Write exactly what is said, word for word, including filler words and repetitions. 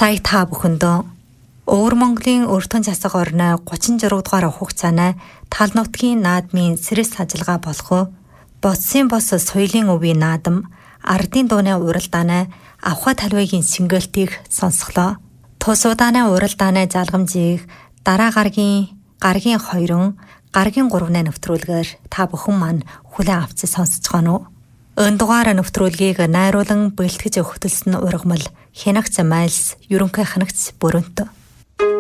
Сая та бүхэндөө Өвөр Монголын өртгөн засаг орны гучин зураг дугаар хугацааны тал нутгийн наадмын сэрэс ажиллагаа болох Боцсын бос соёлын өвийн наадам ардын дууны уралдааны авха талбайгийн сингэлтийг сонсголоо. Тус удааны уралдааны залгамжийг дараа гаргийн гаргийн хоёрон гаргийн гуравны нэвтрүүлгээр та бүхэн маань хүлээн авч сонсож байна уу? Энэ дугаар нэвтрүүлгийг найруулан бэлтгэж өгтөлсөн ургамал Хянагц Майлс ерөнхий ханагц Бүрэнт.